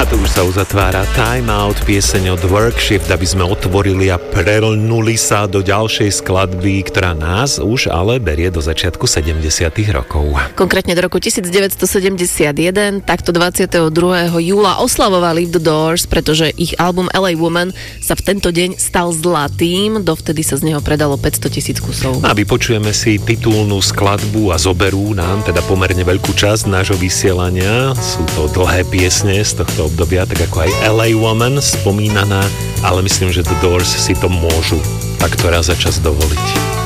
už sa uzatvára Time Out, pieseň od Workshift, aby sme otvorili a prelnuli sa do ďalšej skladby, ktorá nás už ale berie do začiatku 70. rokov. Konkrétne do roku 1971, takto 22. júla oslavovali The Doors, pretože ich album LA Woman sa v tento deň stal zlatým, dovtedy sa z neho predalo 500 000 kusov. A vypočujeme si titulnú skladbu a zoberú nám teda pomerne veľkú časť nášho vysielania. Sú to dlhé piesne z tohto obdobia, tak ako aj LA Woman spomínaná, ale myslím, že The Doors si to môžu takto raz za čas dovoliť.